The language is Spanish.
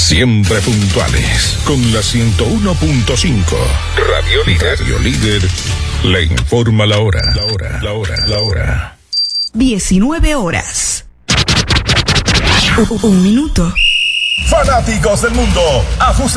Siempre puntuales con la 101.5. Radio Líder. Radio Líder le informa la hora. La hora. 19 horas. Un minuto. Fanáticos del mundo,